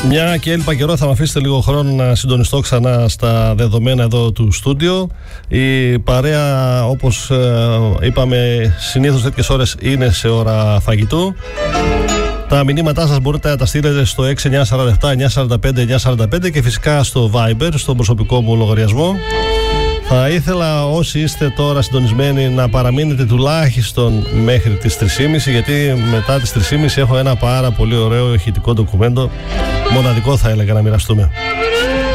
Μια και έλειπα καιρό, θα με αφήσετε λίγο χρόνο να συντονιστώ ξανά στα δεδομένα εδώ του στούντιο. Η παρέα, όπως είπαμε, συνήθως τέτοιες ώρες είναι σε ώρα φαγητού. Τα μηνύματά σας μπορείτε να τα στείλετε στο 6947-945-945 και φυσικά στο Viber, στον προσωπικό μου λογαριασμό. Θα ήθελα όσοι είστε τώρα συντονισμένοι να παραμείνετε τουλάχιστον μέχρι τις 3.30, γιατί μετά τις 3.30 έχω ένα πάρα πολύ ωραίο ηχητικό ντοκουμέντο, μοναδικό θα έλεγα, να μοιραστούμε.